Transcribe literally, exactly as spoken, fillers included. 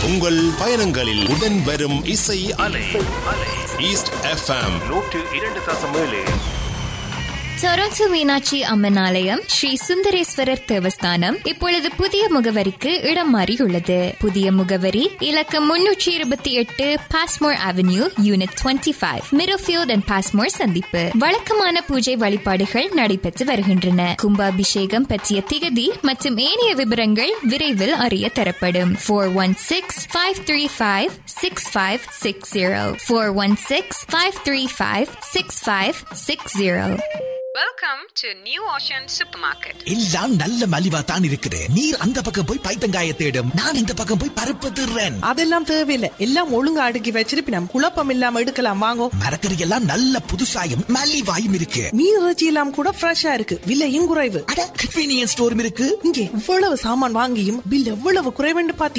உங்கள் பயணங்களில் உடன் வரும் இசை அலை. ஈஸ்ட் எஃப்எம் நூற்று இரண்டு தசம் ஏழு. டொரண்டோ மீனாட்சி அம்மன் ஆலயம் ஸ்ரீ சுந்தரேஸ்வரர் தேவஸ்தானம் இப்பொழுது புதிய முகவரிக்கு இடம் மாறியுள்ளது. புதிய முகவரி இலக்கம் முன்னூற்றி இருபத்தி எட்டு Passmore avenue, unit twenty five, மிரோஃபீல்ட் and Passmore சந்திப்பு. வழக்கமான பூஜை வழிபாடுகள் நடைபெற்று வருகின்றன. கும்பாபிஷேகம் பற்றிய திகதி மற்றும் ஏனைய விவரங்கள் விரைவில் அறிய தரப்படும். Four one six five three five six five six zero four one six five three five six five six zero. Welcome to New Ocean Supermarket. எல்லாம் நல்ல மலிவா தான் இருக்குது. நீர் அந்த பக்கம் போய் பைத்தங்காய தேடும், நான் இந்த பக்கம் போய் பருப்பு திருறேன். அதெல்லாம் தேவையில்லை, எல்லாம் ஒழுங்கா அடுக்கி வச்சிருப்பினம். குழப்பம் இல்லாம எடுக்கலாம் வாங்கோ. மரக்கறி எல்லாம் நல்ல புதுசாயும் மலிவாயும் இருக்கு. மீன் இறைச்சி எல்லாம் கூட ஃப்ரெஷ்ஷா இருக்கு, விலையும் குறைவு. அட கன்வீனியன்ஸ் ஸ்டோரும் இருக்கு. இங்கே இவ்வளவு சாமான் வாங்கியும் பில் எவ்வளவு குறைவுன்னு பாத்தீங்க.